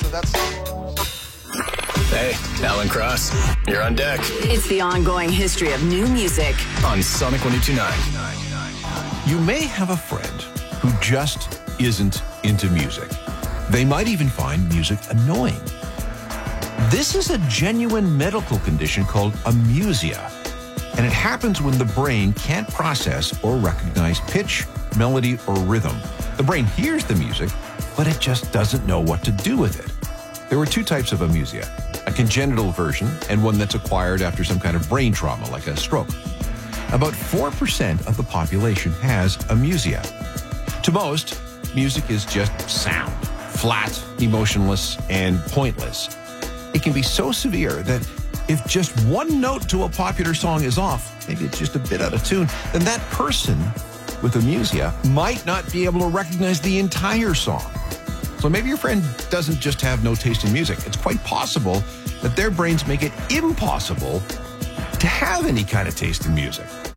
that's... Hey, Alan Cross, you're on deck. It's the ongoing history of new music On Sonic 102.9. You may have a friend who just isn't into music. They might even find music annoying. This is a genuine medical condition called amusia, and it happens when the brain can't process or recognize pitch, melody, or rhythm. The brain hears the music, but it just doesn't know what to do with it. There are two types of amusia, a congenital version and one that's acquired after some kind of brain trauma, like a stroke. About 4% of the population has amusia. To most, music is just sound, flat, emotionless, and pointless. It can be so severe that if just one note to a popular song is off, maybe it's just a bit out of tune, then that person with amusia might not be able to recognize the entire song. So maybe your friend doesn't just have no taste in music. It's quite possible that their brains make it impossible to have any kind of taste in music.